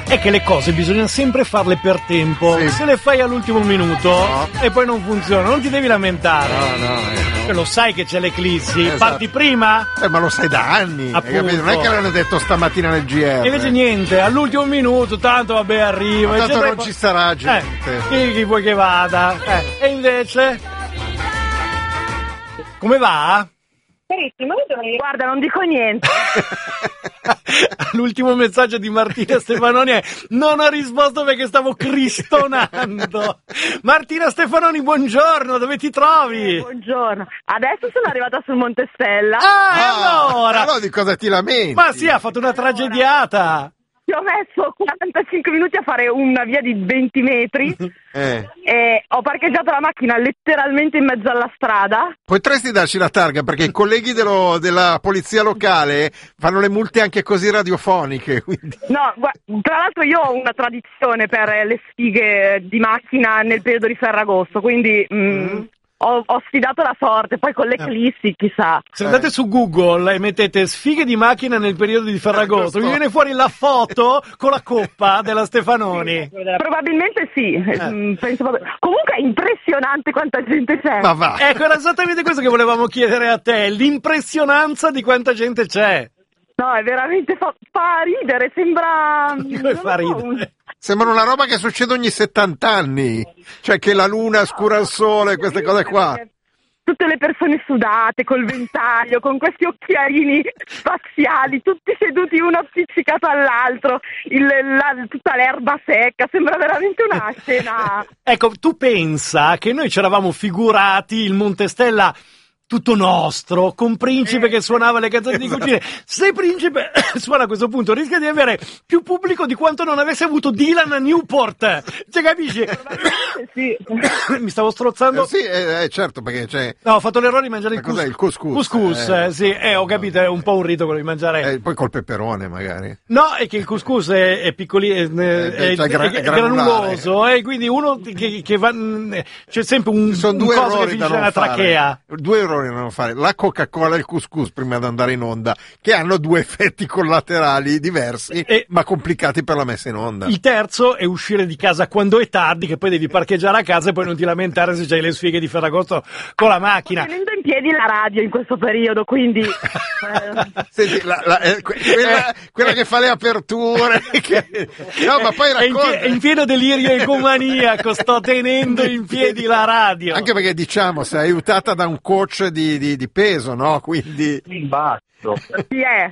È che le cose bisogna sempre farle per tempo. Sì. Se le fai all'ultimo minuto e poi non funziona, non ti devi lamentare. No. Lo sai che c'è l'eclissi, Esatto. parti prima? Ma lo sai da anni, hai capito? Non è che l'hanno detto stamattina nel GR. E invece niente, all'ultimo minuto, tanto vabbè arriva. Tanto eccetera, non ci sarà gente. Chi vuoi che vada? E invece? Come va? Benissimo, guarda, non dico niente. L'ultimo messaggio di Martina Stefanoni è: non ho risposto perché stavo cristonando. Martina Stefanoni, buongiorno, dove ti trovi? Buongiorno, adesso sono arrivata sul Monte Stella. Allora di cosa ti lamenti? Ma sì, ha fatto una tragediata. Ci ho messo 45 minuti a fare una via di 20 metri e ho parcheggiato la macchina letteralmente in mezzo alla strada. Potresti darci la targa, perché i colleghi della polizia locale fanno le multe anche così radiofoniche. Quindi. No, tra l'altro io ho una tradizione per le sfighe di macchina nel periodo di Ferragosto, quindi ho sfidato la sorte, poi con l'eclissi chissà. Se andate su Google e mettete sfighe di macchina nel periodo di Ferragosto, vi viene fuori la foto con la coppa della Stefanoni. Probabilmente sì, penso comunque è impressionante quanta gente c'è. Ma va. Ecco, era esattamente questo che volevamo chiedere a te, l'impressionanza di quanta gente c'è. No, è veramente fa ridere, sembra... Fa ridere. Sembra una roba che succede ogni 70 anni, cioè che la luna scura il sole, queste cose qua. Tutte le persone sudate, col ventaglio, con questi occhialini spaziali, tutti seduti uno appiccicato all'altro, tutta l'erba secca, sembra veramente una scena. Ecco, tu pensa che noi ci eravamo figurati il Monte Stella tutto nostro, con Principe che suonava le canzoni di cucine. Se Principe suona a questo punto rischia di avere più pubblico di quanto non avesse avuto Dylan a Newport. Cioè, capisci? Sì. Mi stavo strozzando. Sì, certo, perché c'è... No, ho fatto l'errore di mangiare il Cos'è il couscous? Couscous, sì, ho capito, è un po' un rito quello di mangiare. Poi col peperone, magari. No, è che il couscous è piccolino, è granuloso, e quindi uno che va... C'è sempre un coso che finisce nella trachea. 2 errori da non fare: la Coca-Cola e il couscous prima di andare in onda, che hanno 2 effetti collaterali diversi, ma complicati per la messa in onda. Il terzo è uscire di casa quando è tardi, che poi devi parcheggiare a casa e poi non ti lamentare se c'hai le sfighe di Ferragosto con la macchina. Tenendo in piedi la radio in questo periodo, quindi... Senti, quella che fa le aperture, no, ma poi racconta. È in pieno delirio ecomaniaco, sto tenendo in piedi la radio. Anche perché, diciamo, sei aiutata da un coach di peso, no? Quindi... Chi è?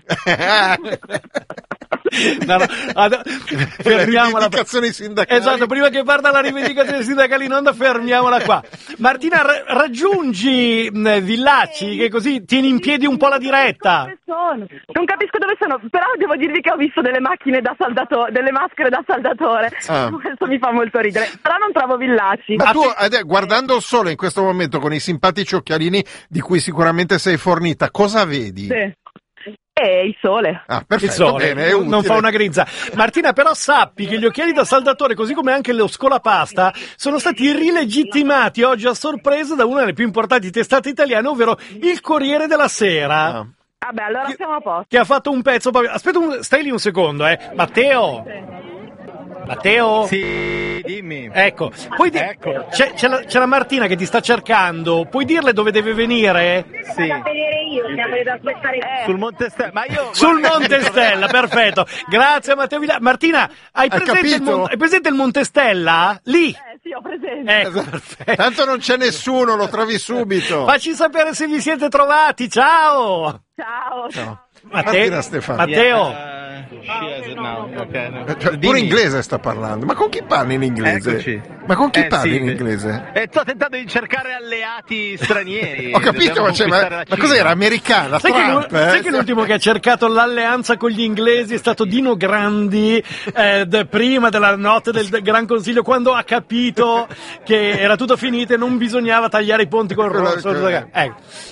No, fermiamola. Rivendicazioni sindacali. Esatto, prima che parta la rivendicazione sindacale in onda, fermiamola qua. Martina, raggiungi Villacci, che così tieni in piedi un po' la diretta. Non capisco dove sono, però devo dirvi che ho visto delle macchine da saldatore, delle maschere da saldatore. Questo mi fa molto ridere, però non trovo Villacci. Ma tu, guardando il sole in questo momento con i simpatici occhialini di cui sicuramente sei fornita, cosa vedi? Sì. Il sole. Perfetto, il sole, bene, è utile. non fa una grinza. Martina, però sappi che gli occhiali da saldatore, così come anche lo scolapasta, sono stati rilegittimati oggi a sorpresa da una delle più importanti testate italiane, ovvero il Corriere della Sera. Vabbè, allora siamo a posto. Che ha fatto un pezzo. Aspetta, stai lì un secondo, Matteo? Matteo? Sì, dimmi. Ecco, c'è la Martina che ti sta cercando, puoi dirle dove deve venire? Sì. Sul Monte Stella. Ma io Sul Monte Stella, perfetto. Grazie Matteo Villacci. Martina, hai presente il Monte Stella? Lì. Sì, ho presente. Ecco, perfetto. Tanto non c'è nessuno, lo trovi subito. Facci sapere se vi siete trovati. Ciao. Ciao. Martina Stefani. Matteo. Pure inglese sta parlando. Ma con chi parli in inglese? Eccoci. Ma con chi parli in inglese? Sto tentando di cercare alleati stranieri. Ho capito, ma cos'era? Americana? Trump? Sai che l'ultimo che ha cercato l'alleanza con gli inglesi è stato Dino Grandi, prima della notte del Gran Consiglio, quando ha capito che era tutto finito e non bisognava tagliare i ponti col rosso. Ecco.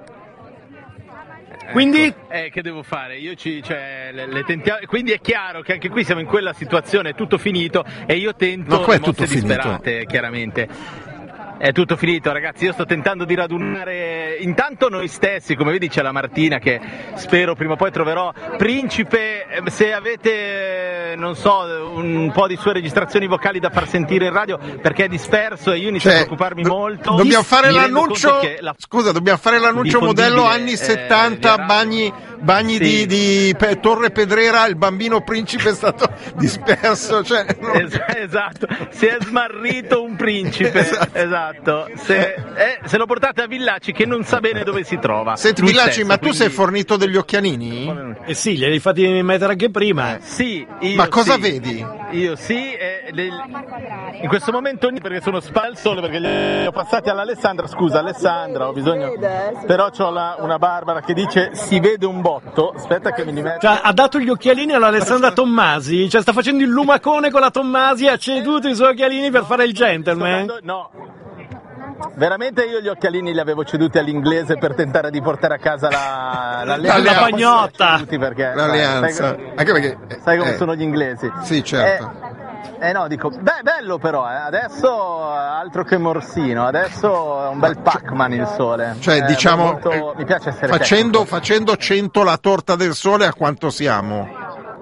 Quindi? Che devo fare? Io le tentiamo. Quindi è chiaro che anche qui siamo in quella situazione, è tutto finito, e io tento No, qua è mosse tutto finito. disperate, chiaramente. È tutto finito, ragazzi. Io sto tentando di radunare intanto noi stessi, come vedi c'è la Martina che spero prima o poi troverò. Principe, se avete non so un po' di sue registrazioni vocali da far sentire in radio, perché è disperso e io inizio a preoccuparmi molto. Dobbiamo fare l'annuncio. Scusa, dobbiamo fare l'annuncio modello anni 70, bagni sì. di Torre Pedrera, il bambino principe è stato disperso, cioè, esatto, si è smarrito un principe, esatto. Se lo portate a Villacci che non sa bene dove si trova. Senti Villacci, stesso, ma tu sei fornito degli occhialini? Sì, glieli fatti mettere anche prima. Sì, io ma cosa vedi? Io sì, in questo momento perché sono al sole, perché li ho passati all'Alessandra. Scusa Alessandra, ho bisogno, però c'ho una Barbara che dice si vede un botto. Aspetta che mi rimetto. Cioè, ha dato gli occhialini all'Alessandra Tommasi, cioè sta facendo il lumacone con la Tommasi, ha ceduto i suoi occhialini per fare il gentleman. No, veramente io gli occhialini li avevo ceduti all'inglese per tentare di portare a casa la pagnotta, perché l'alleanza, anche perché sai come sono gli inglesi. Sì, certo. No, dico, bello però, adesso altro che Morsino, adesso è un bel Pac-Man il sole. Cioè, diciamo, mi piace essere facendo 100 la torta del sole, a quanto siamo?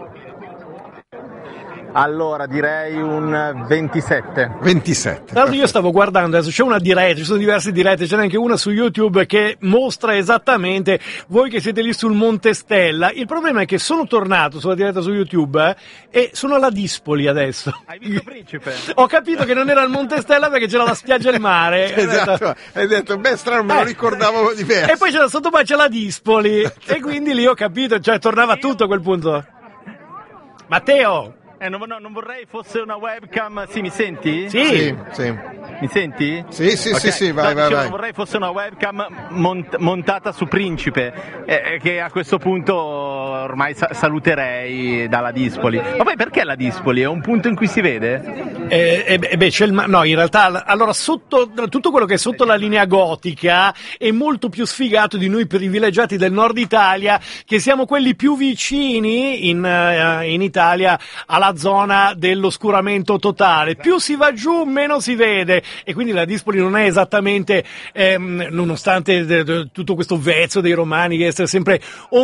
Allora direi un 27. Tra l'altro io stavo guardando, adesso c'è una diretta, ci sono diverse dirette, c'è anche una su YouTube che mostra esattamente voi che siete lì sul Monte Stella. Il problema è che sono tornato sulla diretta su YouTube e sono alla Dispoli adesso. Hai visto Principe? Ho capito che non era il Monte Stella perché c'era la spiaggia e il mare. Esatto, hai detto, strano, me lo ricordavo diverso. E poi c'era sotto poi c'è la Dispoli e quindi lì ho capito, cioè tornava tutto a quel punto. Matteo! Non vorrei fosse una webcam. Sì, mi senti? Sì. Mi senti? Sì, okay. sì, vai. Non vorrei fosse una webcam montata su Principe, che a questo punto ormai saluterei dalla Dispoli. Ma poi perché la Dispoli? È un punto in cui si vede? C'è no, in realtà, allora sotto tutto quello che è sotto la linea gotica è molto più sfigato di noi privilegiati del nord Italia, che siamo quelli più vicini in Italia alla zona dell'oscuramento totale. Più si va giù, meno si vede, e quindi la Dispoli non è esattamente, nonostante tutto questo vezzo dei romani che essere sempre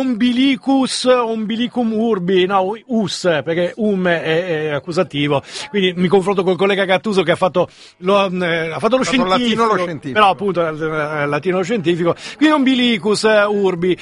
umbilicum urbi, no, perché è accusativo, quindi mi confronto col collega Gattuso che ha fatto lo scientifico, però appunto latino lo scientifico, quindi umbilicus urbi.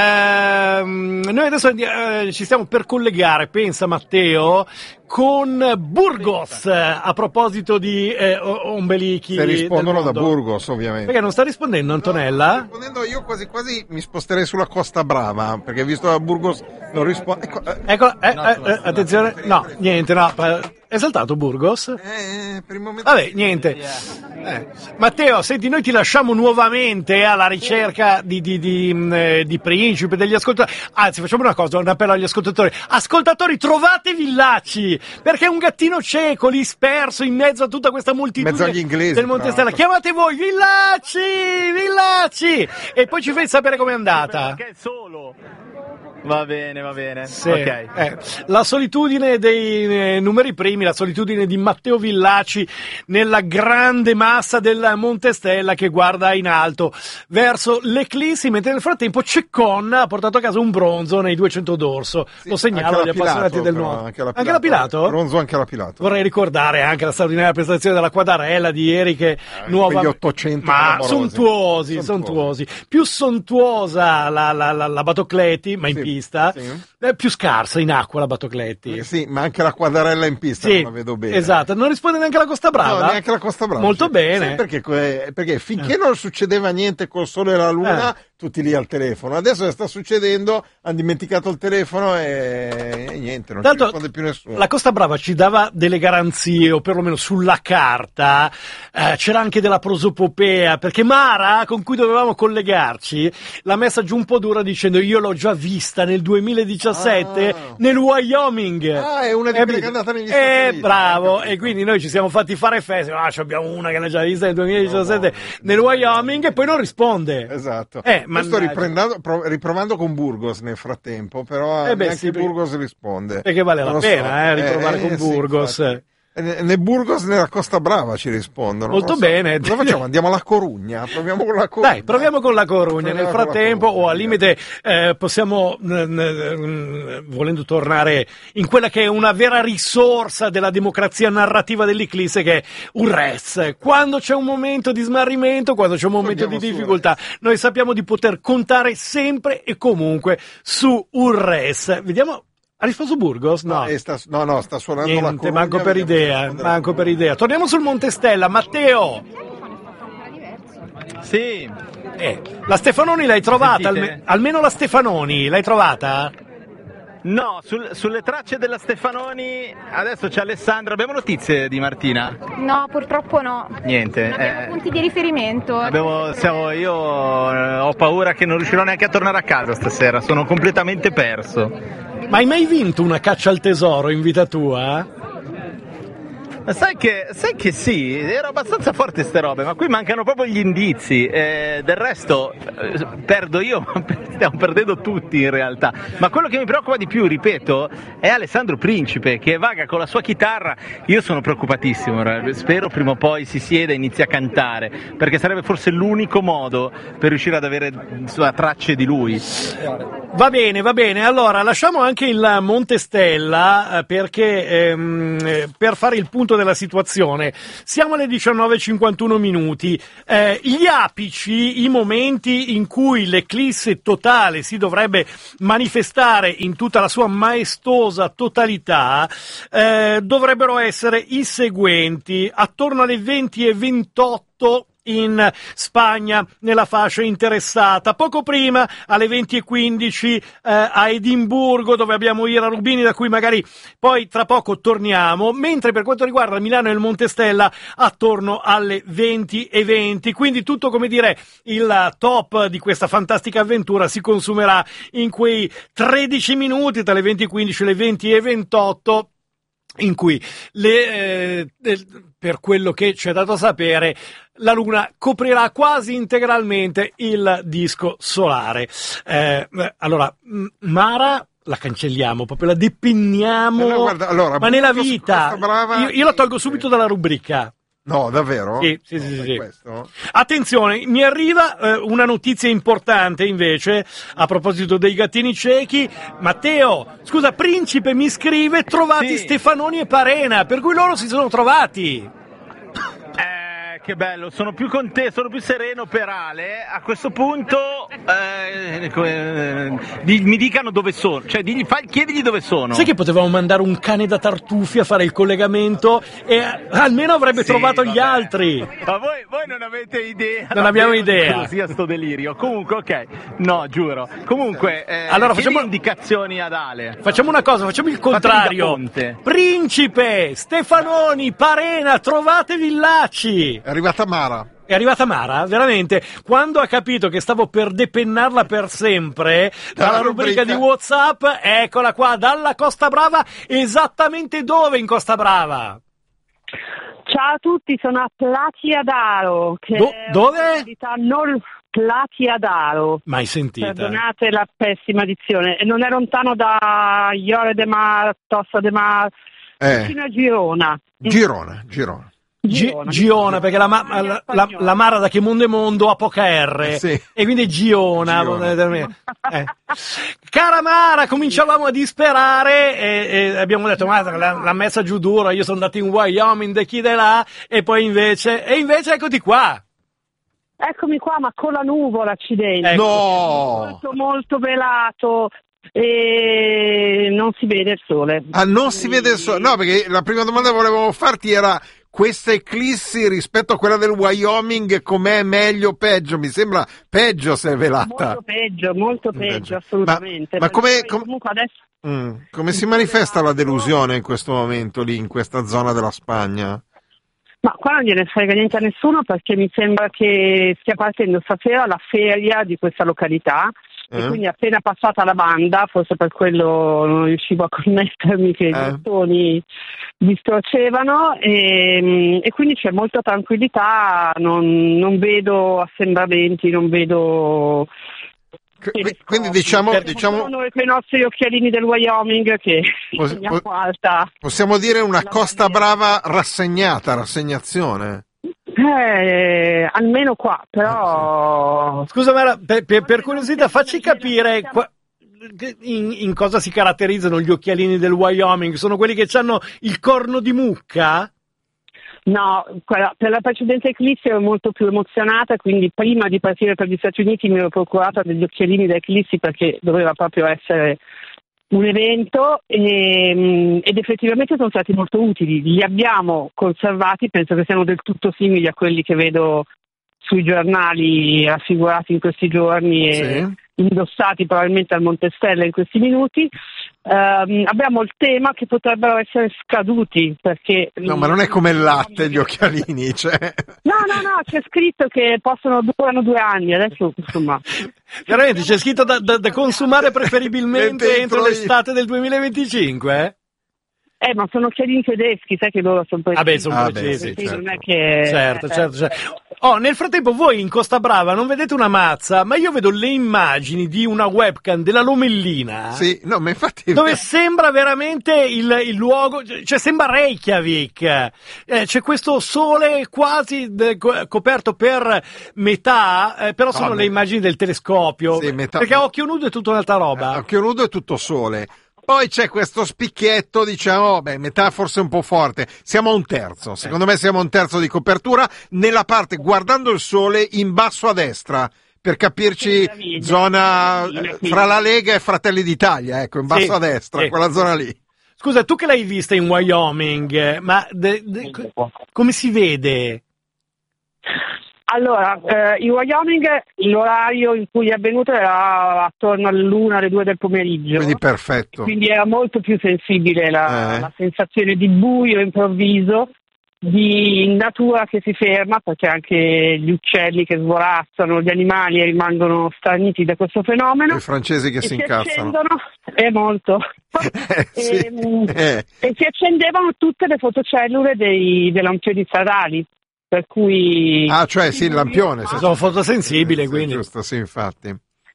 Noi adesso ci stiamo per collegare, pensa Matteo, con Burgos, a proposito di ombelichi. Se rispondono da Burgos, ovviamente. Perché non sta rispondendo Antonella? No, rispondendo io quasi mi sposterei sulla Costa Brava, perché visto da Burgos non risponde. Attenzione, no, niente, no. È saltato Burgos? Per il momento. Vabbè, niente. Matteo, senti, noi ti lasciamo nuovamente alla ricerca di Principe, degli ascoltatori. Anzi, facciamo una cosa, un appello agli ascoltatori. Ascoltatori, trovate Villacci, perché è un gattino cieco, disperso in mezzo a tutta questa moltitudine. In mezzo agli inglesi. Del Monte Stella. Chiamate voi, Villacci! E poi ci fai sapere com'è andata. Perché è solo. Va bene. Sì. Ok. La solitudine dei numeri primi, la solitudine di Matteo Villacci nella grande massa del Monte Stella che guarda in alto verso l'eclissi, mentre nel frattempo Ceccon ha portato a casa un bronzo nei 200 d'orso. Lo segnalo agli appassionati del nuoto. Anche la Pilato? Bronzo anche la Pilato. Vorrei ricordare anche la straordinaria prestazione della Quadarella di ieri, che nuova, 800 ma sontuosi. Più sontuosa la Batocletti, ma in pista. È più scarsa in acqua la Batocletti. Sì, ma anche la Quadarella in pista non la vedo bene. Esatto, non risponde neanche la Costa Brava. No, neanche la Costa Brava. Molto bene. Sì, perché finché non succedeva niente col sole e la luna, tutti lì al telefono. Adesso sta succedendo, hanno dimenticato il telefono e niente, non ci risponde più nessuno. La Costa Brava ci dava delle garanzie, o perlomeno sulla carta, c'era anche della prosopopea, perché Mara, con cui dovevamo collegarci, l'ha messa giù un po' dura dicendo: io l'ho già vista nel 2017 nel Wyoming. È una di quelle che è andata negli Stati Uniti. Bravo, e quindi noi ci siamo fatti fare feste. Abbiamo una che l'ha già vista nel 2017 nel Wyoming, e poi non risponde. Esatto. Sto riprovando con Burgos nel frattempo, però neanche Burgos risponde. Perché vale la pena riprovare con Burgos. Sì, Né Burgos né la Costa Brava ci rispondono. Molto bene. Cosa facciamo? Andiamo alla Corugna? Proviamo con la Corugna. Dai, proviamo con la Corugna. Nel frattempo, o al limite, possiamo, volendo tornare in quella che è una vera risorsa della democrazia narrativa dell'Eclisse, che è Urrez. Quando c'è un momento di smarrimento, quando c'è un momento di difficoltà, noi sappiamo di poter contare sempre e comunque su Urrez. Vediamo. Ha risposto Burgos? No. Sta suonando Niente, la Corugna. Manco per idea. Torniamo sul Montestella. Matteo. Sì. La Stefanoni l'hai trovata? Almeno la Stefanoni l'hai trovata? No, sulle tracce della Stefanoni adesso c'è Alessandra. Abbiamo notizie di Martina? No, purtroppo no. Niente. Non abbiamo punti di riferimento. Io ho paura che non riuscirò neanche a tornare a casa stasera, sono completamente perso. Ma hai mai vinto una caccia al tesoro in vita tua? Sai che sì, ero abbastanza forte ste robe, ma qui mancano proprio gli indizi, del resto perdo io, stiamo perdendo tutti in realtà, ma quello che mi preoccupa di più, ripeto, è Alessandro Principe che vaga con la sua chitarra. Io sono preoccupatissimo, spero prima o poi si sieda e inizi a cantare, perché sarebbe forse l'unico modo per riuscire ad avere tracce di lui. Va bene, allora lasciamo anche il Montestella perché per fare il punto della situazione siamo alle 19:51 minuti. Gli apici, i momenti in cui l'eclisse totale si dovrebbe manifestare in tutta la sua maestosa totalità, dovrebbero essere i seguenti: attorno alle 20:28 in Spagna, nella fascia interessata, poco prima alle 20:15 a Edimburgo, dove abbiamo Ira Rubini, da cui magari poi tra poco torniamo, mentre per quanto riguarda Milano e il Montestella attorno alle 20:20, quindi tutto, come dire, il top di questa fantastica avventura si consumerà in quei 13 minuti tra le 20:15 e le 20:28, in cui per quello che ci è dato sapere, la Luna coprirà quasi integralmente il disco solare. Allora, Mara la cancelliamo, proprio la depenniamo, guarda, allora, ma nella vita io la tolgo subito dalla rubrica. No, davvero? Sì. Attenzione, mi arriva una notizia importante invece a proposito dei gattini ciechi. Matteo, scusa, Principe mi scrive: trovati Stefanoni e Parena, per cui loro si sono trovati. Che bello, sono più contento, sono più sereno per Ale. A questo punto mi dicano dove sono, cioè chiedigli dove sono. Sai che potevamo mandare un cane da tartufi a fare il collegamento e almeno avrebbe trovato gli altri. Ma voi non avete idea. Non abbiamo idea. Così a sto delirio. Comunque, ok, no, giuro. Comunque, allora facciamo indicazioni ad Ale. Facciamo una cosa, facciamo il contrario. Principe, Stefanoni, Parena, trovate Villacci. È arrivata Mara. È arrivata Mara, veramente. Quando ha capito che stavo per depennarla per sempre dalla rubrica di WhatsApp, eccola qua, dalla Costa Brava. Esattamente dove in Costa Brava? Ciao a tutti, sono a Platia d'Aro. Dove? Platia d'Aro. Mai sentita. Perdonate la pessima dizione. Non è lontano da Iore de Mar, Tossa de Mar, vicino a Girona. Giona, perché la Mara da che mondo è mondo ha poca R, e quindi è Giona. Cara Mara, cominciavamo a disperare e abbiamo detto: ma l'ha messa giù dura, io sono andato in Wyoming, da chi de là, e poi invece eccoti qua. Eccomi qua, ma con la nuvola, accidenti. No! Molto, molto velato. E non si vede il sole. Non si vede il sole? No, perché la prima domanda che volevo farti era: questa eclissi rispetto a quella del Wyoming, com'è, meglio o peggio? Mi sembra peggio se è velata. Molto peggio, assolutamente. Ma comunque adesso... come si manifesta la delusione in questo momento lì, in questa zona della Spagna? Ma qua non gliene frega niente a nessuno, perché mi sembra che stia partendo stasera la feria di questa località. E quindi appena passata la banda, forse per quello non riuscivo a connettermi, che i bottoni distorcevano, e quindi c'è molta tranquillità, non vedo assembramenti, non vedo Quindi diciamo noi con i nostri occhialini del Wyoming che teniamo alta. Possiamo dire una Costa Brava rassegnazione. Almeno qua, però. Scusa, Mara, per curiosità, facci capire in cosa si caratterizzano gli occhialini del Wyoming. Sono quelli che hanno il corno di mucca? No, per la precedente eclissi ero molto più emozionata, quindi prima di partire per gli Stati Uniti mi ero procurata degli occhialini da eclissi perché doveva proprio essere un evento ed effettivamente sono stati molto utili. Li abbiamo conservati, penso che siano del tutto simili a quelli che vedo sui giornali raffigurati in questi giorni e indossati probabilmente al Montestella in questi minuti. Abbiamo il tema che potrebbero essere scaduti perché no, ma non è come il latte gli occhialini, cioè. No, c'è scritto che durano 2 anni adesso, insomma. Veramente c'è scritto da consumare preferibilmente entro l'estate del 2025, ma sono occhialini tedeschi, sai che loro sono precisi. Sono precisi, sì, certo. Non è che certo. Nel frattempo voi in Costa Brava non vedete una mazza, ma io vedo le immagini di una webcam della Lomellina. Sì, no, ma infatti dove sembra veramente il luogo, cioè sembra Reykjavik. C'è questo sole quasi coperto per metà, però sono le immagini del telescopio. Sì, perché a occhio nudo è tutta un'altra roba. A occhio nudo è tutto sole. Poi c'è questo spicchietto, diciamo, metà forse un po' forte, siamo a 1/3, secondo me siamo a 1/3 di copertura, nella parte, guardando il sole, in basso a destra, per capirci, zona fra la Lega e Fratelli d'Italia, ecco, in basso a destra, quella zona lì. Scusa, tu che l'hai vista in Wyoming, ma come si vede? Allora, in Wyoming l'orario in cui è avvenuto era attorno all'1 alle 2 del pomeriggio. Quindi perfetto. Quindi era molto più sensibile la sensazione di buio improvviso, di natura che si ferma, perché anche gli uccelli che svolazzano, gli animali rimangono straniti da questo fenomeno. I francesi che si incazzano. È molto. E si accendevano tutte le fotocellule dei lampioni stradali. Per cui il lampione sono fotosensibili, quindi giusto, sì, infatti.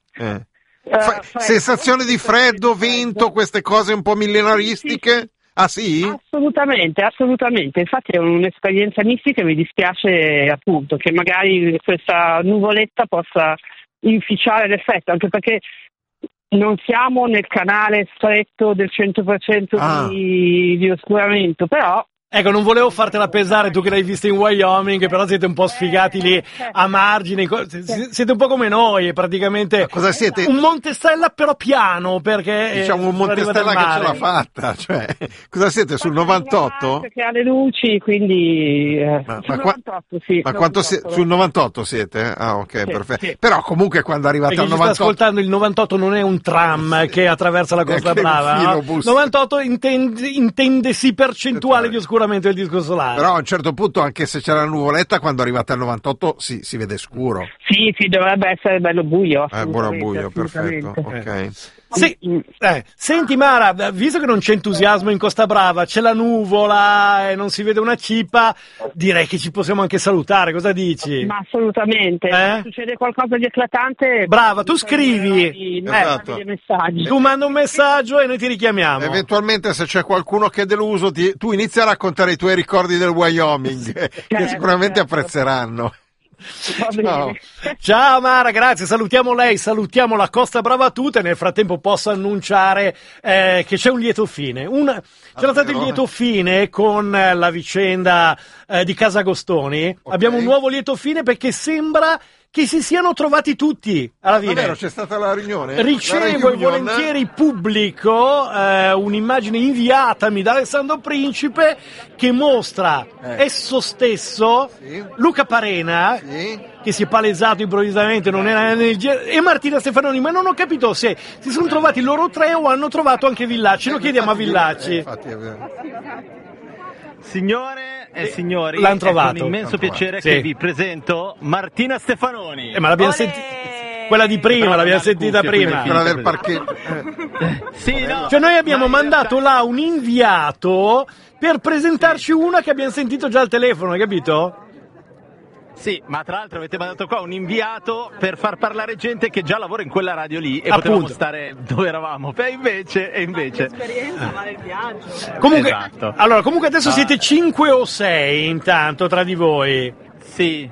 Sensazione di freddo, vento, queste cose un po' millenaristiche? Sì. Assolutamente. Infatti è un'esperienza mistica e mi dispiace appunto che magari questa nuvoletta possa inficiare l'effetto, anche perché non siamo nel canale stretto del 100% di oscuramento, però. Ecco, non volevo fartela pesare tu che l'hai vista in Wyoming, però siete un po' sfigati lì a margine, siete un po' come noi, praticamente. Cosa siete? Un Montestella però piano, perché diciamo un Montestella che ce l'ha fatta, cioè cosa siete sul 98? Che ha le luci, quindi sul 98 sì. Ma quanto sul 98 siete? Ok, sì, perfetto. Sì. Però comunque quando arrivate al 98 sta ascoltando, il 98 non è un tram che attraversa la Costa Brava, no? 98 intende percentuale di oscuramento del disco solare. Però a un certo punto, anche se c'era la nuvoletta, quando arrivate al 98 si vede scuro. Sì, dovrebbe essere bello buio. Buono buio, perfetto. Ok. Senti Mara, visto che non c'è entusiasmo in Costa Brava, c'è la nuvola e non si vede una cippa, direi che ci possiamo anche salutare, cosa dici? Ma assolutamente, se succede qualcosa di eclatante. Brava, tu scrivi, tu manda un messaggio e noi ti richiamiamo. Eventualmente se c'è qualcuno che è deluso, tu inizi a raccontare i tuoi ricordi del Wyoming, che sicuramente apprezzeranno. Ciao Mara, grazie, salutiamo lei, salutiamo la Costa Brava tutta e nel frattempo posso annunciare che c'è un lieto fine. C'era stato il lieto fine con la vicenda di Casa Agostoni. Abbiamo un nuovo lieto fine perché sembra che si siano trovati tutti alla fine. Davvero, c'è stata la riunione? Ricevo e volentieri pubblico un'immagine inviatami da Alessandro Principe che mostra esso stesso, Luca Parena, che si è palesato improvvisamente, non era e Martina Stefanoni, ma non ho capito se si sono trovati loro tre o hanno trovato anche Villacci. Lo chiediamo a Villacci. Infatti è vero. Signore e signori, l'hanno trovato. È con immenso piacere che vi presento Martina Stefanoni. Ma l'abbiamo sentita, quella di prima, l'abbiamo sentita prima. Quella del parchetto. Cioè noi abbiamo mandato là un inviato per presentarci una che abbiamo sentito già al telefono, hai capito? Sì, ma tra l'altro avete mandato qua un inviato per far parlare gente che già lavora in quella radio lì e Appunto. potevamo stare dove eravamo. E invece. L'esperienza vale il viaggio. Comunque, Esatto. allora, comunque adesso siete 5 o 6 intanto tra di voi. Sì,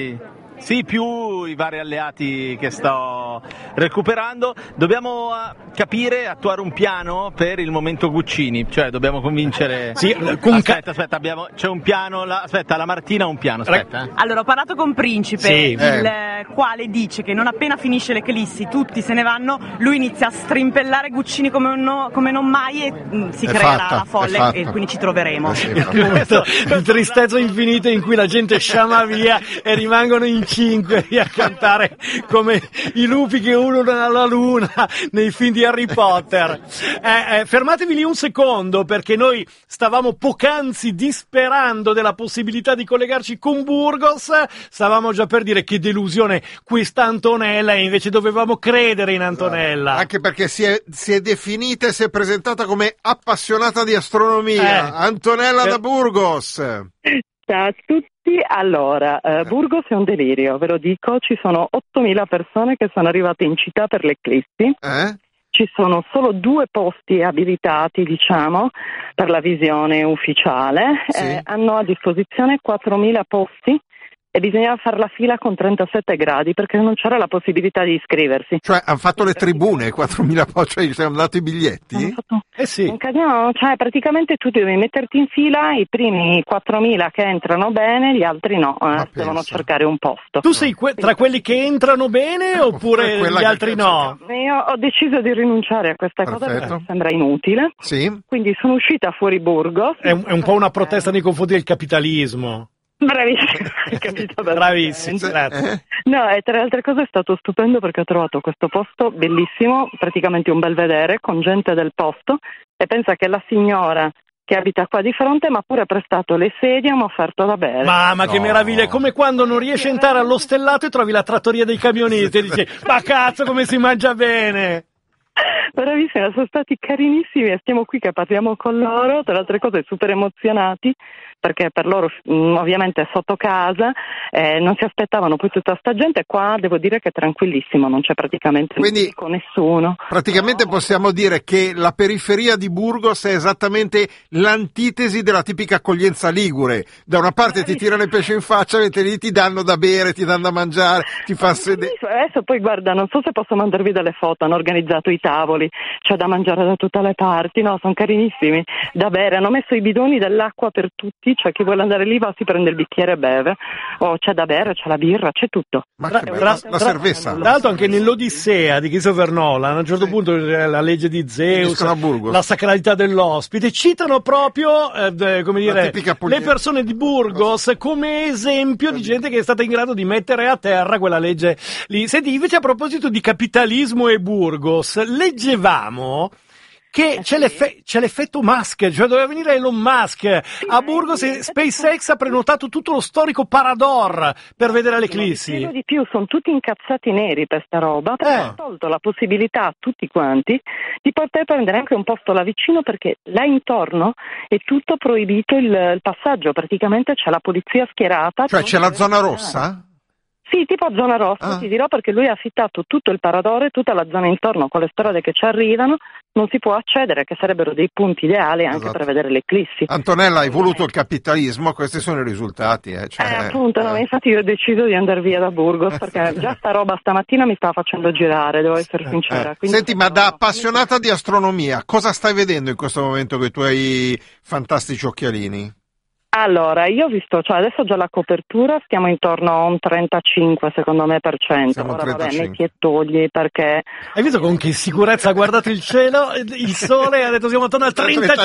sì, più i vari alleati che sto recuperando. Dobbiamo capire, attuare un piano per il momento Guccini, cioè dobbiamo convincere. Sì, aspetta, c'è un piano. Aspetta, la Martina ha un piano. Aspetta. Allora, ho parlato con Principe, Sì. il quale dice che non appena finisce l'eclissi tutti se ne vanno, lui inizia a strimpellare Guccini come non mai e si È creerà fatta, la è folle fatta. e quindi ci troveremo. Il momento di tristezza infinita in cui la gente sciama via e rimangono in 5 a cantare come i lupi che urlano alla luna nei film di Harry Potter. Fermatevi lì un secondo, perché noi stavamo poc'anzi disperando della possibilità di collegarci con Burgos. Stavamo già per dire che delusione questa Antonella, e invece dovevamo credere in Antonella. Anche perché si è definita e si è presentata come appassionata di astronomia. Antonella da Burgos. Ciao a tutti. Allora, Burgos è un delirio, ve lo dico, ci sono 8.000 persone che sono arrivate in città per l'eclissi. Ci sono solo 2 posti abilitati, diciamo, per la visione ufficiale. Sì. Hanno a disposizione 4.000 posti e bisognava fare la fila con 37 gradi perché non c'era la possibilità di iscriversi. Cioè, hanno fatto le tribune, 4.000 cioè ci hanno dato i biglietti? Hanno fatto Sì. un casino, cioè praticamente tu devi metterti in fila, i primi 4.000 che entrano bene, gli altri no, devono pensa. cercare un posto. Tu sei tra quelli che entrano bene oppure Quella gli che altri piace. no? Io ho deciso di rinunciare a questa cosa Perfetto. perché sembra inutile, Sì. quindi sono uscita fuori Burgos. È un po' una protesta nei confronti del capitalismo. Bravissimo, hai capito Bravissimo, perfettamente. grazie. No, e tra le altre cose è stato stupendo perché ho trovato questo posto bellissimo, praticamente un belvedere con gente del posto, e pensa che la signora che abita qua di fronte mi ha pure prestato le sedie e mi ha offerto da bere. Mamma, che No. meraviglia! È come quando non riesci a entrare allo stellato e trovi la trattoria dei camionisti e dici: ma cazzo, come si mangia bene! Bravissima, sono stati carinissimi e stiamo qui che parliamo con loro, tra le altre cose super emozionati perché per loro ovviamente è sotto casa, non si aspettavano poi tutta sta gente. Qua devo dire che è tranquillissimo, non c'è praticamente con nessuno. Praticamente possiamo dire che la periferia di Burgos è esattamente l'antitesi della tipica accoglienza ligure. Da una parte ti tirano il pesce in faccia, mentre lì ti danno da bere, ti danno da mangiare, ti fanno sedere. Adesso poi guarda, non so se posso mandarvi delle foto, hanno organizzato i tavoli, c'è da mangiare da tutte le parti, no, sono carinissimi, da bere, hanno messo i bidoni dell'acqua per tutti, cioè chi vuole andare lì va, si prende il bicchiere e beve, c'è da bere, c'è la birra, c'è tutto. Ma che bello, la cerveza. Tra l'altro anche nell'Odissea di Christopher Nolan, a un certo punto la legge di Zeus, Finiscono a Burgos. la sacralità dell'ospite, citano proprio come dire, tipica le pugliese. persone di Burgos come esempio di gente che è stata in grado di mettere a terra quella legge lì. Senti, invece a proposito di capitalismo e Burgos, leggevamo che c'è l'effetto Musk, cioè doveva venire Elon Musk a Burgos e SpaceX ha prenotato tutto lo storico Parador per vedere l'eclissi. Dico di più, sono tutti incazzati neri per sta roba, perché ha tolto la possibilità a tutti quanti di poter prendere anche un posto là vicino, perché là intorno è tutto proibito il passaggio, praticamente c'è la polizia schierata. Cioè c'è la zona rossa? Sì, tipo a zona rossa, ti dirò, perché lui ha affittato tutto il Paradore, tutta la zona intorno con le strade che ci arrivano, non si può accedere, che sarebbero dei punti ideali anche per vedere l'eclissi. Antonella, hai voluto il capitalismo, questi sono i risultati. Appunto, no, infatti io ho deciso di andare via da Burgos, perché già sta roba stamattina mi stava facendo girare, devo essere sincera. Quindi Senti, ma da appassionata di astronomia, cosa stai vedendo in questo momento con i tuoi fantastici occhialini? Allora, io ho visto, cioè adesso già la copertura, stiamo intorno a un 35 secondo me per cento. Siamo Ora 35. vabbè, metti e togli perché... Hai visto con che sicurezza ha guardato il cielo, il sole, ha detto siamo attorno al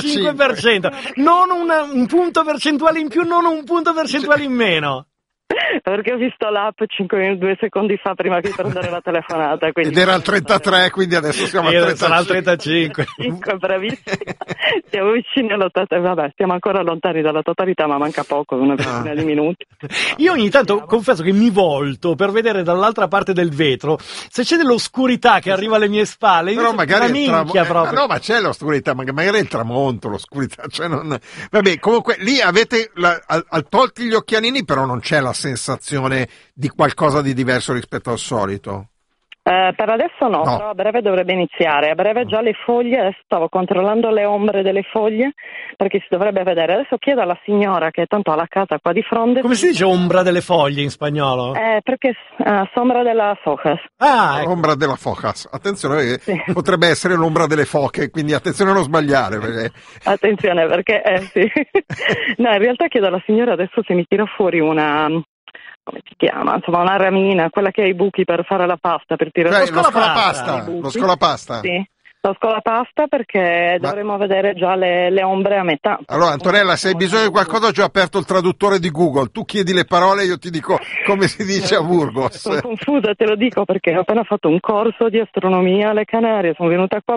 35%, non un punto percentuale in più, non un punto percentuale in meno. Perché ho visto l'app 2 secondi fa prima di prendere la telefonata. Quindi... Ed era al 33, quindi adesso siamo al 35. Sarà al 35. Bravissimo. Siamo vicini alla totalità, vabbè, stiamo ancora lontani dalla totalità, ma manca poco, una ventina di minuti. Io ogni tanto confesso che mi volto per vedere dall'altra parte del vetro se c'è dell'oscurità che arriva alle mie spalle. Però magari una minchia proprio. no, ma c'è l'oscurità, magari è il tramonto, l'oscurità, cioè non... Vabbè, comunque lì avete al tolti gli occhialini, però non c'è la sensazione sensazione di qualcosa di diverso rispetto al solito? Per adesso no, però a breve dovrebbe iniziare. A breve già le foglie, adesso stavo controllando le ombre delle foglie perché si dovrebbe vedere. Adesso chiedo alla signora che tanto ha la casa qua di fronte. Come si dice ombra delle foglie in spagnolo? Perché sombra della hojas. Ecco. L'ombra della focas. Attenzione, potrebbe essere l'ombra delle foche, quindi attenzione a non sbagliare. Perché... Attenzione perché sì. No, in realtà chiedo alla signora adesso se mi tira fuori una... come si chiama? Insomma, una ramina, quella che ha i buchi per fare la pasta, per tirare lo scolapasta. Lo scolapasta. Sì, lo scolapasta perché dovremo vedere già le ombre a metà. Allora, Antonella, se hai bisogno di qualcosa, ho già aperto il traduttore di Google. Tu chiedi le parole, io ti dico come si dice a Burgos. Sono confusa, te lo dico, perché ho appena fatto un corso di astronomia alle Canarie, sono venuta qua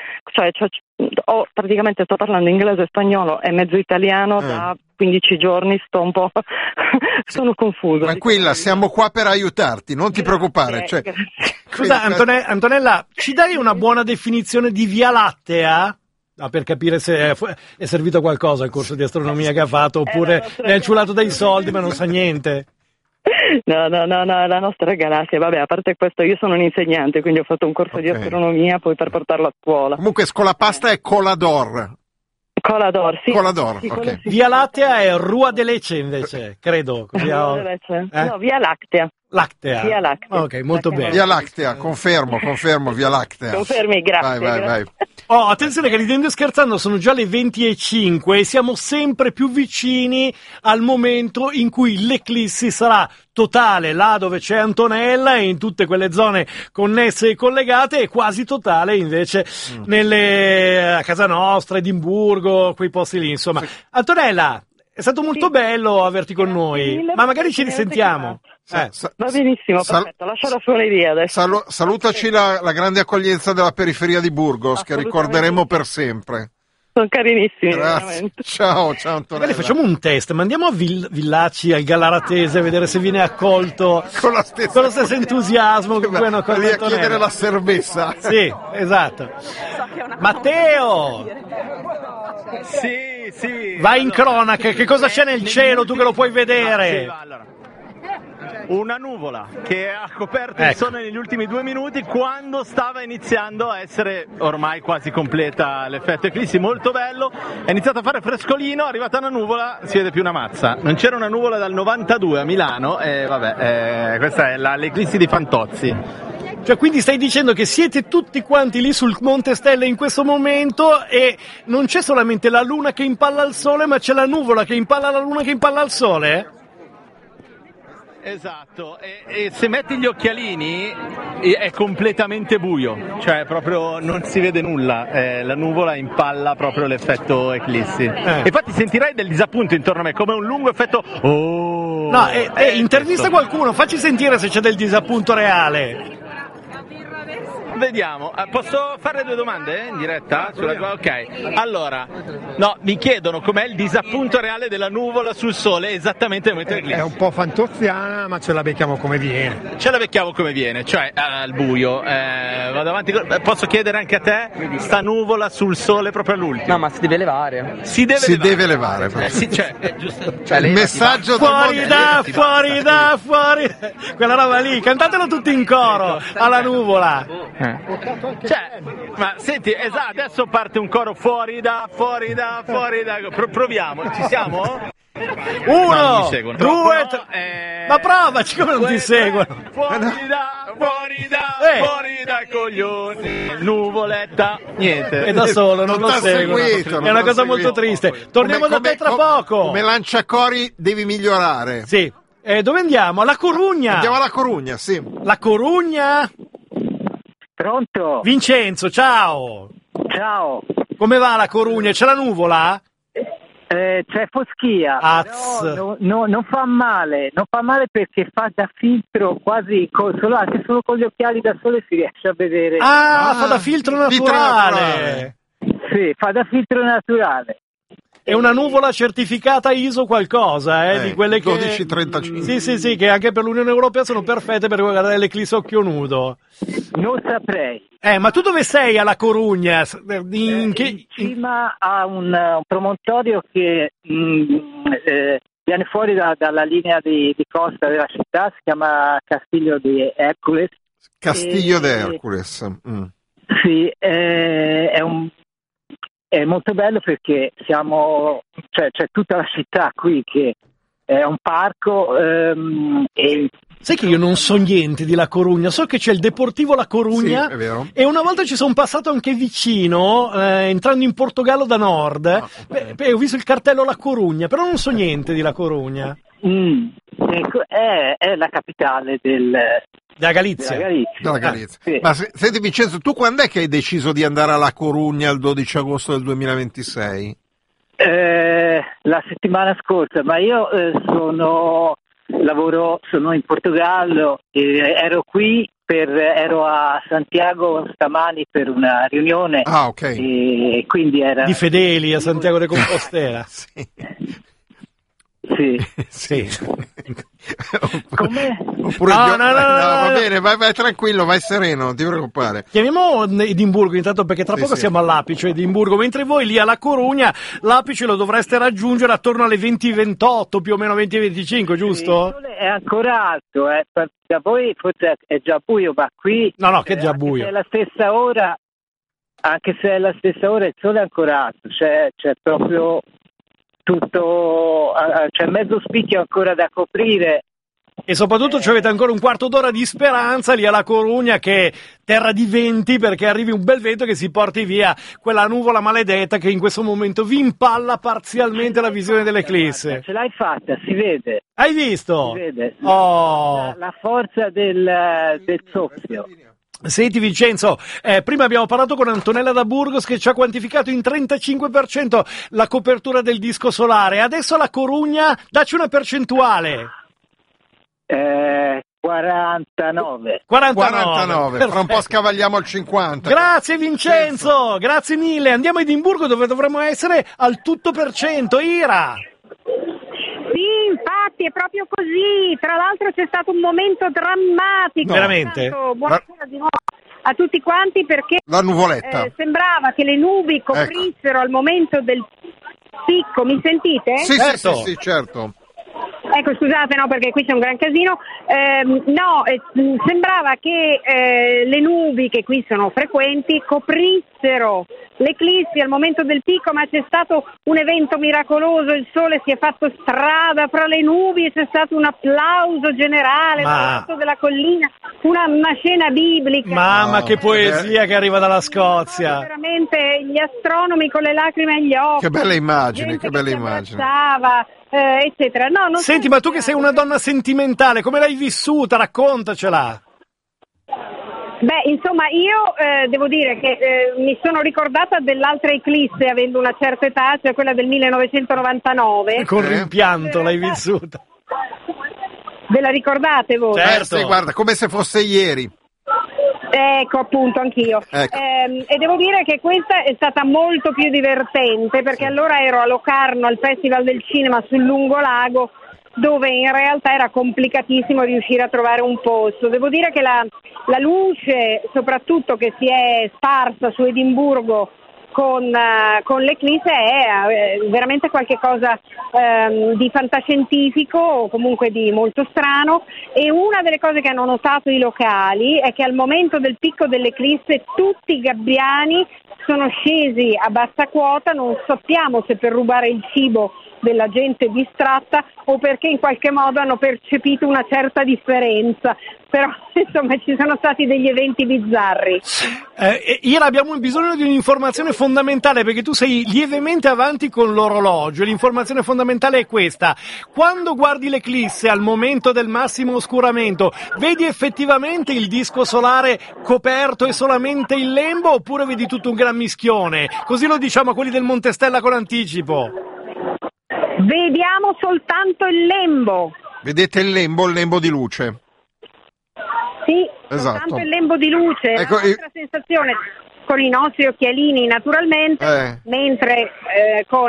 praticamente sto parlando inglese e spagnolo e mezzo italiano da 15 giorni, sto un po' sono confusa. Tranquilla, siamo qua per aiutarti, non ti preoccupare. Cioè... Scusa, Antonella, ci dai una buona definizione di Via Lattea? Per capire se è servito a qualcosa il corso di astronomia che ha fatto, oppure è anciulato dai soldi ma non sa niente. No, la nostra galassia, vabbè, a parte questo io sono un insegnante, quindi ho fatto un corso di astronomia poi per portarlo a scuola. Comunque scolapasta è Colador. Colador, sì. Colador, sì, ok. Via Lattea è Rua de Leche invece, credo. Così No, Via Lattea. Lactea. Via Lattea. Ok, molto bene. Via Lattea, confermo, Via Lattea. Confermi, grazie. Vai. Oh, attenzione che ridendo e scherzando sono già le 20:05 e siamo sempre più vicini al momento in cui l'eclissi sarà totale là dove c'è Antonella e in tutte quelle zone connesse e collegate, e quasi totale invece a casa nostra, Edimburgo, quei posti lì, insomma. Sì. Antonella, è stato molto bello averti con noi, ma magari ci risentiamo. Va benissimo, perfetto, lascio la sua idea adesso. Salutaci la grande accoglienza della periferia di Burgos, che ricorderemo per sempre. Sono carinissimi, grazie. Veramente. Ciao Antonella. Magari facciamo un test, mandiamo a Villacci, al Gallaratese, a vedere se viene accolto con lo stesso entusiasmo con cui hanno accolto Antonella. A chiedere la serbessa. Sì, esatto. Matteo! Sì. Vai in cronaca, che cosa c'è nel cielo, tu che lo puoi vedere? Allora. Una nuvola che ha coperto il sole negli ultimi 2 minuti, quando stava iniziando a essere ormai quasi completa l'effetto eclissi, molto bello, è iniziato a fare frescolino, è arrivata una nuvola, si vede più una mazza. Non c'era una nuvola dal 92 a Milano e questa è l'eclissi di Fantozzi. Cioè, quindi stai dicendo che siete tutti quanti lì sul Monte Stelle in questo momento e non c'è solamente la luna che impalla al sole, ma c'è la nuvola che impalla la luna che impalla al sole? Esatto, e se metti gli occhialini è completamente buio, cioè proprio non si vede nulla, la nuvola impalla proprio l'effetto eclissi. Infatti sentirai del disappunto intorno a me, come un lungo effetto No, intervista qualcuno, facci sentire se c'è del disappunto reale. Vediamo, posso fare 2 domande in diretta? Ok, allora, mi chiedono com'è il disappunto reale della nuvola sul sole esattamente nel momento dell'eclissi. È un po' fantoziana, ma ce la becchiamo come viene. Cioè al buio. Vado avanti, posso chiedere anche a te, sta nuvola sul sole proprio all'ultimo? No, ma si deve levare. Si deve levare. È giusto. Il messaggio fuori. Quella roba lì, cantatelo tutti in coro alla nuvola. Cioè, ma senti, esatto, adesso parte un coro fuori da. Proviamo, ci siamo? 1, 2, 3. Ma provaci, come non ti seguono? Fuori da coglioni, nuvoletta, niente. E da solo, non lo seguono. È una cosa molto triste. Torniamo da te tra poco. Come lanciacori devi migliorare. Sì. Dove andiamo? Alla Corugna. Andiamo alla Corugna, sì. La Corugna? Pronto? Vincenzo, ciao. Ciao. Come va la Corugna? C'è la nuvola? C'è foschia. No, non fa male perché fa da filtro quasi solo con gli occhiali da sole si riesce a vedere. Fa da filtro naturale. Sì, fa da filtro naturale. È una nuvola certificata ISO qualcosa, di quelle che 1235. Sì, che anche per l'Unione Europea sono perfette per guardare l'eclissi a occhio nudo. Non saprei. Ma tu dove sei alla Corugna? In cima a un promontorio che viene fuori dalla linea di costa della città, si chiama Castiglio di Hercules. Castiglio di Hercules. Sì, è molto bello perché c'è tutta la città qui che è un parco. Sai che io non so niente di La Corugna, so che c'è il Deportivo La Corugna, sì, è vero. E una volta ci sono passato anche vicino, entrando in Portogallo da nord, ho visto il cartello La Corugna, però non so niente di La Corugna. È la capitale della Galizia. Della Galizia. Sì. Ma senti Vincenzo, tu quando è che hai deciso di andare a La Corugna il 12 agosto del 2026? La settimana scorsa, ma io sono in Portogallo e ero a Santiago stamani per una riunione. Ah, ok. E quindi era di fedeli a Santiago de Compostela. Sì. Come? Oppure no, va bene, vai tranquillo, vai sereno, non ti preoccupare. Chiamiamo Edimburgo intanto, perché tra poco siamo all'apice Edimburgo, mentre voi lì alla Corugna l'apice lo dovreste raggiungere attorno alle 20:28, più o meno 20:25, giusto? Il sole è ancora alto, da voi forse è già buio, ma qui no, che è già buio. Anche se è la stessa ora, il sole è ancora alto, c'è proprio tutto, c'è mezzo spicchio ancora da coprire. E soprattutto ci avete ancora un quarto d'ora di speranza lì alla Corugna, che è terra di venti, perché arrivi un bel vento che si porti via quella nuvola maledetta che in questo momento vi impalla parzialmente la visione dell'eclisse. Ce l'hai fatta, si vede. Hai visto? Si vede. Oh. La forza del soffio. Senti Vincenzo, prima abbiamo parlato con Antonella da Burgos che ci ha quantificato in 35% la copertura del disco solare. Adesso la Corugna, dacci una percentuale. 49. Fra un po' scavagliamo al 50. Grazie Vincenzo, grazie mille. Andiamo a Edimburgo, dove dovremmo essere al tutto per cento. Ira. Sì, infatti è proprio così. Tra l'altro c'è stato un momento drammatico. Veramente? Buonasera di nuovo a tutti quanti, perché la nuvoletta sembrava che le nubi coprissero al momento del picco. Mi sentite? Sì, certo. Ecco, scusate, no, perché qui c'è un gran casino. Sembrava che le nubi, che qui sono frequenti, coprissero l'eclissi al momento del picco, ma c'è stato un evento miracoloso, il sole si è fatto strada fra le nubi e c'è stato un applauso generale dall'alto della collina, una scena biblica. Mamma, che poesia che arriva dalla Scozia. Veramente gli astronomi con le lacrime agli occhi. Che bella immagine, eccetera. No, senti, ma tu che sei una donna sentimentale, come l'hai vissuta? Raccontacela. Beh, insomma, io devo dire che mi sono ricordata dell'altra eclisse avendo una certa età, cioè quella del 1999. Con rimpianto l'hai vissuta. Ve la ricordate voi? Certo. Guarda, come se fosse ieri. Ecco, appunto, anch'io. Ecco. E devo dire che questa è stata molto più divertente, perché allora ero a Locarno al Festival del Cinema sul Lungolago, dove in realtà era complicatissimo riuscire a trovare un posto. Devo dire che la luce, soprattutto che si è sparsa su Edimburgo con l'eclisse, è veramente qualche cosa di fantascientifico o comunque di molto strano. E una delle cose che hanno notato i locali è che al momento del picco dell'eclisse tutti i gabbiani sono scesi a bassa quota, non sappiamo se per rubare il cibo della gente distratta o perché in qualche modo hanno percepito una certa differenza, però insomma ci sono stati degli eventi bizzarri. Ira, abbiamo bisogno di un'informazione fondamentale, perché tu sei lievemente avanti con l'orologio. L'informazione fondamentale è questa: quando guardi l'eclisse al momento del massimo oscuramento, vedi effettivamente il disco solare coperto e solamente il lembo, oppure vedi tutto un gran mischione? Così lo diciamo a quelli del Montestella con anticipo. Vediamo soltanto il lembo. Vedete il lembo di luce? Sì, esatto. soltanto il lembo di luce. Ecco, la nostra sensazione con i nostri occhialini naturalmente, mentre con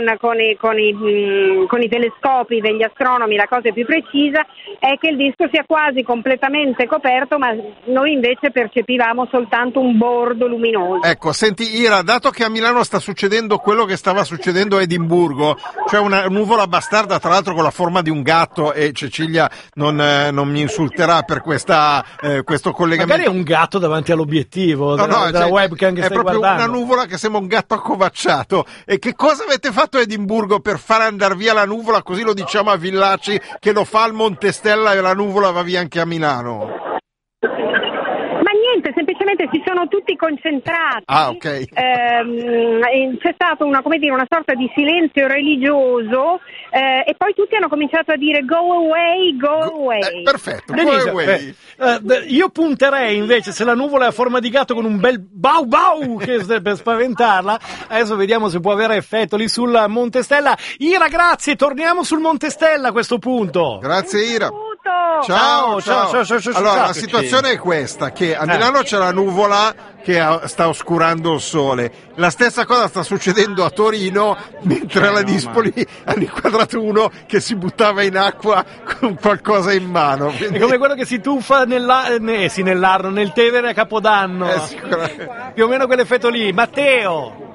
i telescopi degli astronomi la cosa più precisa è che il disco sia quasi completamente coperto, ma noi invece percepivamo soltanto un bordo luminoso. Ecco, senti Ira, dato che a Milano sta succedendo quello che stava succedendo a Edimburgo, cioè una nuvola bastarda tra l'altro con la forma di un gatto, e Cecilia non mi insulterà per questo collegamento. Magari è un gatto davanti all'obiettivo della webcam che è stai proprio guardando. una nuvola che sembra un gatto accovacciato. E che cosa avete fatto a Edimburgo per far andare via la nuvola, così lo diciamo a Villaci che lo fa al Montestella e la nuvola va via anche a Milano? Semplicemente si sono tutti concentrati. Ok. C'è stato una sorta di silenzio religioso e poi tutti hanno cominciato a dire go away. Perfetto, go away. Io punterei invece, se la nuvola è a forma di gatto, con un bel bau bau per spaventarla. Adesso vediamo se può avere effetto lì sul Montestella. Ira, grazie, torniamo sul Montestella a questo punto. Grazie Ira. Ciao. Allora, la situazione è questa, che a Milano c'è la nuvola che sta oscurando il sole. La stessa cosa sta succedendo a Torino, mentre alla Dispoli hanno inquadrato uno che si buttava in acqua con qualcosa in mano. È come quello che si tuffa nell'Arno, nel Tevere a Capodanno. Più o meno quell'effetto lì. Matteo!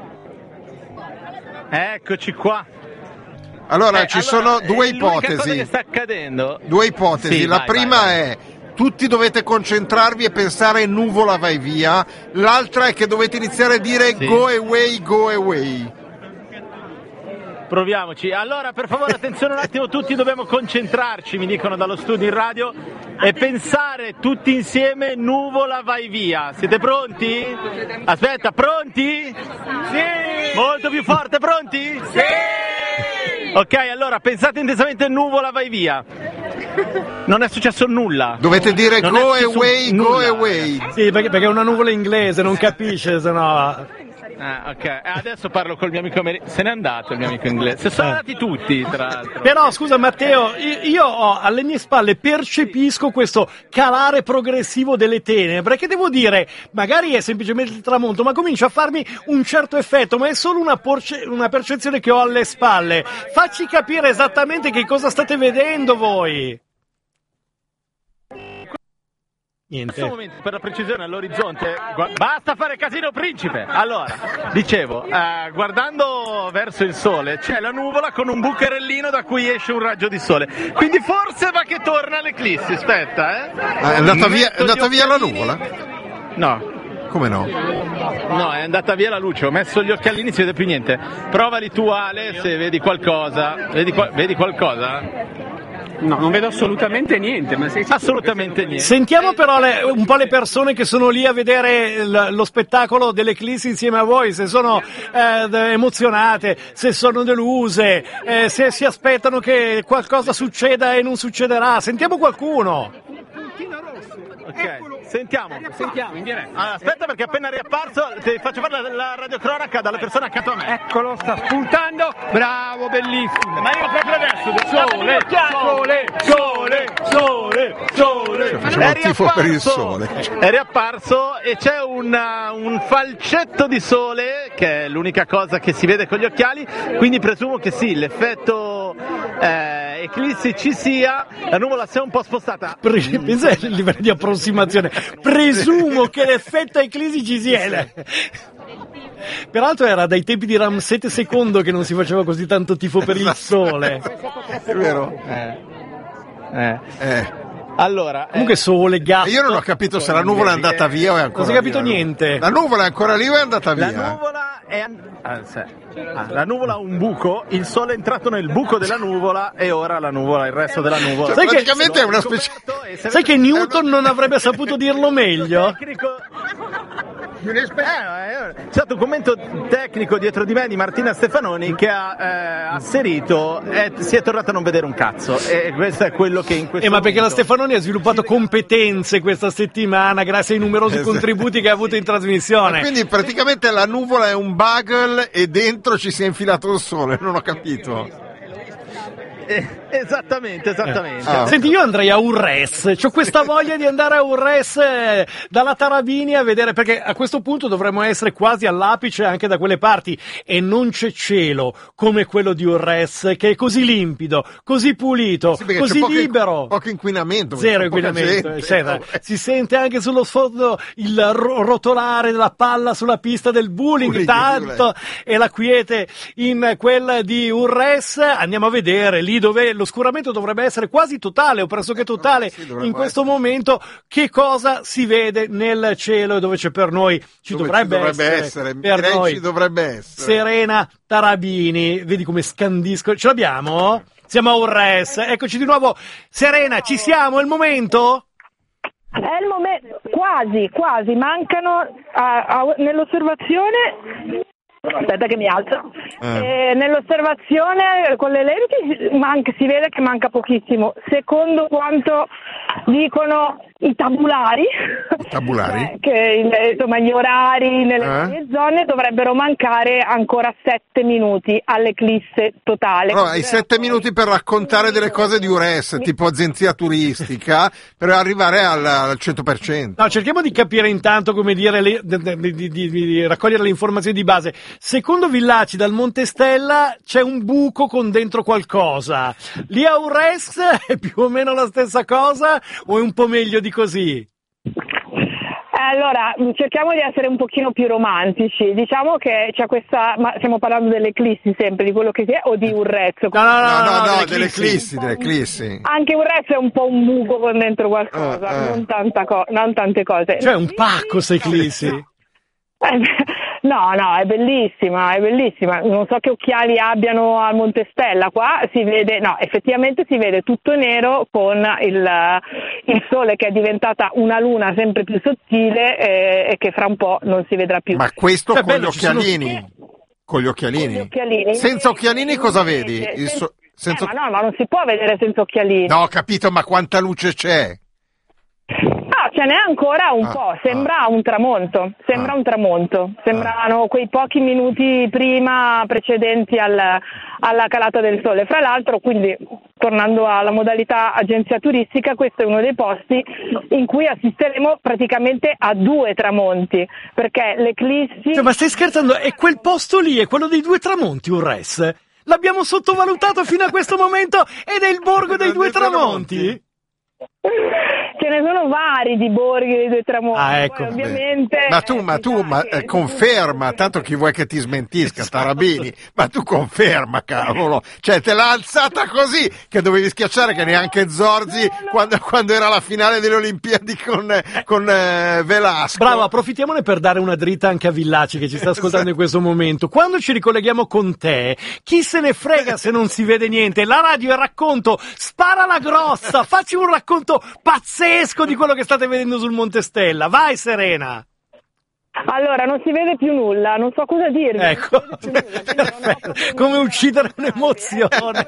Eccoci qua. Allora, ci sono due ipotesi. Cosa che sta accadendo? Due ipotesi. Sì, la prima è: tutti dovete concentrarvi e pensare nuvola vai via. L'altra è che dovete iniziare a dire go away. Proviamoci. Allora, per favore, attenzione un attimo, tutti dobbiamo concentrarci, mi dicono dallo studio in radio, e pensare tutti insieme nuvola vai via. Siete pronti? Aspetta, pronti? Sì! Molto più forte, pronti? Sì! Ok, allora pensate intensamente nuvola vai via. Non è successo nulla. Dovete dire go away. Sì, perché è una nuvola inglese, non capisce, sennò. Ok, adesso parlo col mio amico se n'è andato il mio amico inglese. Sono andati tutti, tra l'altro. Però scusa Matteo, io ho alle mie spalle, percepisco questo calare progressivo delle tenebre, che devo dire, magari è semplicemente il tramonto, ma comincia a farmi un certo effetto, ma è solo una percezione che ho alle spalle. Facci capire esattamente che cosa state vedendo voi. Niente. In questo momento, per la precisione, all'orizzonte, basta fare casino principe. Allora, dicevo, guardando verso il sole c'è la nuvola con un bucherellino da cui esce un raggio di sole, quindi forse va che torna l'eclissi. Aspetta, È andata via la nuvola? No. Come no? No, è andata via la luce, ho messo gli occhialini, si vede più niente. Provali tu, Ale, se vedi qualcosa. Vedi qualcosa? No, non vedo assolutamente niente. Assolutamente niente. Sentiamo però un po' le persone che sono lì a vedere lo spettacolo dell'eclissi insieme a voi, se sono emozionate, se sono deluse, se si aspettano che qualcosa succeda e non succederà. Sentiamo qualcuno. Ok, sentiamo in diretta. Allora, aspetta, perché appena riapparso ti faccio fare la radiocronaca dalla persona accanto a me. Eccolo, sta spuntando. Bravo, bellissimo. Ma io proprio adesso. Facciamo il tifo per il sole. È riapparso e c'è un falcetto di sole, che è l'unica cosa che si vede con gli occhiali, quindi presumo che sì, l'effetto eclissi ci sia, la nuvola si è un po' spostata. Pensa al livello di approssimazione. Presumo che l'effetto eclissi ci sia. Peraltro era dai tempi di Ramsete II che non si faceva così tanto tifo per il sole. È vero. Allora, comunque sole, gatto. Io non ho capito se la nuvola è andata via o è ancora non si è capito niente. La nuvola è ancora lì o è andata via? La nuvola è la nuvola ha un buco, il sole è entrato nel buco della nuvola e ora la nuvola, il resto della nuvola. Cioè, praticamente è una specie. Sai che Newton non avrebbe saputo dirlo meglio? C'è stato un commento tecnico dietro di me di Martina Stefanoni che ha asserito si è tornato a non vedere un cazzo, e questo è quello che in questo ma perché la Stefanoni ha sviluppato competenze questa settimana grazie ai numerosi contributi che ha avuto in trasmissione. E quindi praticamente la nuvola è un bugle e dentro ci si è infilato il sole, non ho capito. Esattamente. Senti, io andrei a Urres, c'ho questa voglia di andare a Urres dalla Tarabini a vedere, perché a questo punto dovremmo essere quasi all'apice anche da quelle parti, e non c'è cielo come quello di Urres, che è così limpido, così pulito, così libero. Poco inquinamento. Zero inquinamento, eccetera. Si sente anche sullo sfondo il rotolare della palla sulla pista del bowling, tanto, e la quiete in quella di Urres. Andiamo a vedere lì dove l'oscuramento dovrebbe essere quasi totale o pressoché totale in questo momento, che cosa si vede nel cielo e dove c'è per noi ci dovrebbe essere per noi ci dovrebbe essere Serena Tarabini. Vedi come scandisco, ce l'abbiamo? Siamo a Urres, eccoci di nuovo. Serena, ci siamo, è il momento? È il momento, quasi, mancano nell'osservazione. Aspetta che mi alzo. Nell'osservazione con le lenti si vede che manca pochissimo. Secondo quanto dicono i tabulari, che insomma gli orari nelle varie zone, dovrebbero mancare ancora 7 minuti all'eclisse totale. No, hai 7 minuti per raccontare delle cose di Urres, tipo agenzia turistica, per arrivare al 100%. No, cerchiamo di capire intanto, come dire, di raccogliere le informazioni di base. Secondo Villaci, dal Monte Stella c'è un buco con dentro qualcosa. Lì a Urres è più o meno la stessa cosa o è un po' meglio di così? Allora, cerchiamo di essere un pochino più romantici. Diciamo che c'è questa, ma stiamo parlando delle eclissi sempre, di quello che sia, o di Urres? No, delle eclissi. Anche Urres è un po' un buco con dentro qualcosa, non tante cose. Cioè un pacco queste eclissi. No, è bellissima. Non so che occhiali abbiano al Monte Stella. Qua si vede, effettivamente si vede tutto nero con il sole che è diventata una luna sempre più sottile e che fra un po' non si vedrà più. Ma questo con gli occhialini? Con gli occhialini? Senza occhialini cosa vedi? Ma non si può vedere senza occhialini. No, ho capito, ma quanta luce c'è? Ce n'è ancora un po', sembra un tramonto, sembrano quei pochi minuti prima precedenti alla calata del sole. Fra l'altro, quindi, tornando alla modalità agenzia turistica, questo è uno dei posti in cui assisteremo praticamente a 2 tramonti, perché l'eclissi... Cioè, ma stai scherzando? E quel posto lì è quello dei 2 tramonti, Urres? L'abbiamo sottovalutato fino a questo momento ed è il borgo dei 2 tramonti? Ce ne sono vari di borghi dei 2 tramonti. Ecco. Ovviamente. Ma tu conferma, tanto chi vuoi che ti smentisca, Tarabini, ma tu conferma, cavolo. Cioè, te l'ha alzata così che dovevi schiacciare che neanche Zorzi quando era la finale delle Olimpiadi con Velasco. Bravo, approfittiamone per dare una dritta anche a Villaci che ci sta ascoltando in questo momento. Quando ci ricolleghiamo con te, chi se ne frega se non si vede niente? La radio è racconto, spara la grossa, facci un racconto pazzesco di quello che state vedendo sul Monte Stella. Vai, Serena. Allora, non si vede più nulla, non so cosa dirvi. Ecco, come uccidere un'emozione.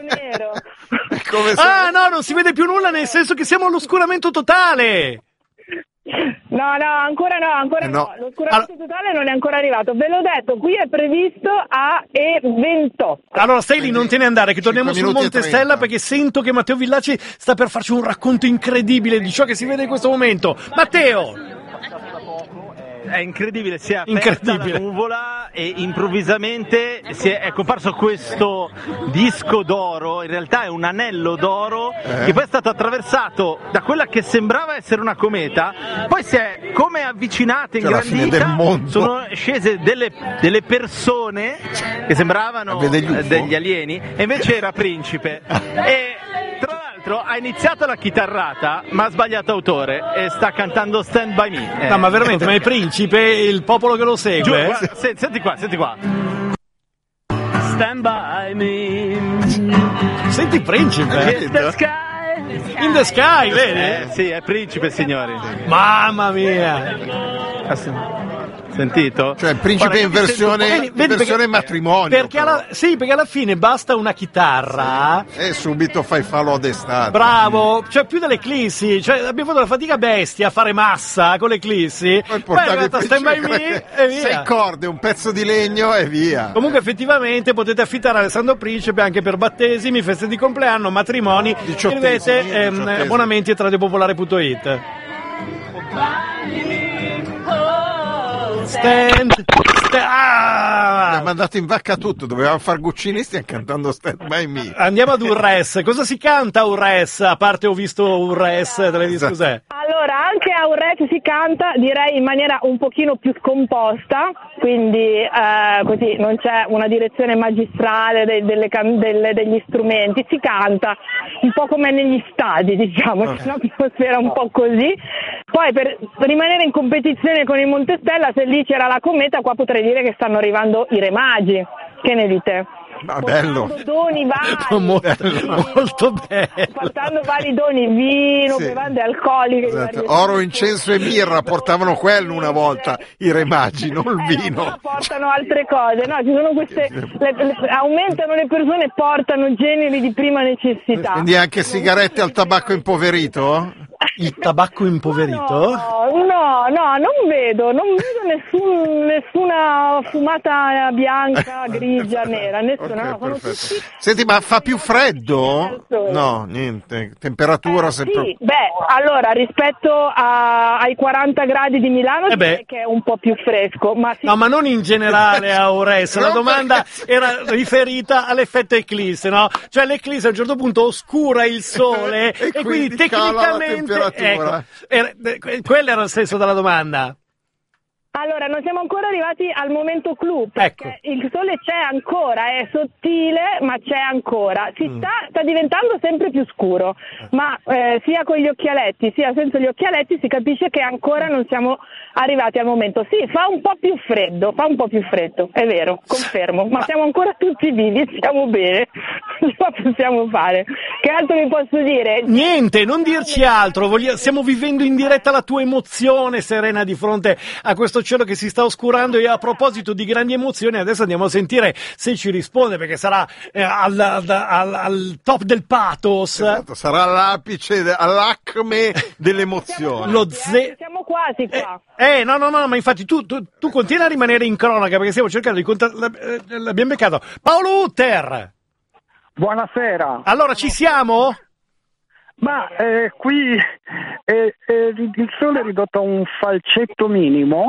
Non si vede più nulla, nel senso che siamo all'oscuramento totale. No, ancora no. L'oscuramento totale non è ancora arrivato. Ve l'ho detto, qui è previsto a E28. Allora stai lì, non te ne andare, che torniamo sul Monte Stella, perché sento che Matteo Villaci sta per farci un racconto incredibile di ciò che si vede in questo momento. Matteo! È incredibile, si è aperta la nuvola e improvvisamente è comparso questo disco d'oro, in realtà è un anello d'oro che poi è stato attraversato da quella che sembrava essere una cometa, poi si è come avvicinata, ingrandita, sono scese delle persone che sembravano degli alieni e invece era Principe. E tra l'altro ha iniziato la chitarrata ma ha sbagliato autore e sta cantando Stand By Me. No, ma veramente, ma è Principe il popolo che lo segue? Guarda, senti qua. Stand By Me. Senti Principe. In the sky, vedi? Sì, è Principe, signori. Mamma mia. Sentito? Cioè il principe in versione matrimonio. Perché alla fine basta una chitarra e subito fai fallo d'estate. Bravo, cioè più dell'eclissi, cioè abbiamo fatto una fatica bestia a fare massa con l'eclissi. Poi è arrivata Stand By Me e via. 6 corde, un pezzo di legno e via. Comunque effettivamente potete affittare Alessandro Principe anche per battesimi, feste di compleanno, matrimoni. Scrivete abbonamenti a radiopopolare.it. Mi ha mandato in vacca tutto, dovevamo far Guccini, stiamo cantando Stand By Me. Andiamo ad Urres. Cosa si canta a Urres? A parte ho visto Urres, cos'è? Allora, anche a Urres si canta, direi in maniera un pochino più scomposta, quindi così non c'è una direzione magistrale degli strumenti, si canta un po' come negli stadi, diciamo, c'è un'atmosfera un po' così. Poi per rimanere in competizione con il Montestella, se lì c'era la cometa, qua potrei dire che stanno arrivando i Re Magi. Che ne dite? Ma bello. Doni vari. Molto bello. Portando vari doni, vino, bevande alcoliche. Esatto. Oro, incenso e mirra, portavano quello una volta i Re Magi, non il vino. No, portano altre cose, no, ci sono queste, aumentano le persone, portano generi di prima necessità. Quindi anche sigarette al tabacco impoverito? Il tabacco impoverito? No, non vedo nessuna fumata bianca, grigia, nera, nessuna. Okay, senti, ma fa più freddo? No, niente, temperatura sempre. Sì, allora rispetto ai 40 gradi di Milano direi che è un po' più fresco. No, ma non in generale a Ores, la domanda era riferita all'effetto eclisse, no? Cioè l'eclisse a un certo punto oscura il sole e quindi tecnicamente quello era il senso della domanda. Allora, non siamo ancora arrivati al momento clou, perché il sole c'è ancora, è sottile, ma c'è ancora. Sta diventando sempre più scuro, ma sia con gli occhialetti, sia senza gli occhialetti si capisce che ancora non siamo arrivati al momento. Sì, fa un po' più freddo, è vero, confermo, ma siamo ancora tutti vivi, stiamo bene, ce la possiamo fare. Che altro vi posso dire? Niente, non dirci altro, stiamo vivendo in diretta la tua emozione, Serena, di fronte a questo cielo che si sta oscurando. E a proposito di grandi emozioni, adesso andiamo a sentire se ci risponde, perché sarà al top del pathos. Esatto, sarà all'apice, all'acme dell'emozione. Siamo quasi qua. No, ma infatti tu continui a rimanere in cronaca, perché stiamo cercando di l'abbiamo beccato. Paolo Utter! Buonasera. Allora, ci siamo? Ma qui il sole è ridotto a un falcetto minimo,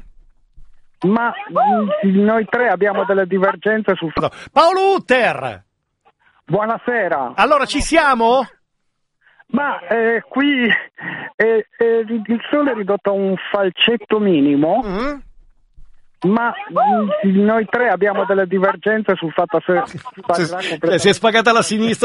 ma noi tre abbiamo delle divergenze sul... Paolo Utter! Buonasera. Allora, ci siamo? Ma qui il sole è ridotto a un falcetto minimo, ma noi tre abbiamo delle divergenze sul fatto se... Si è spagata la sinistra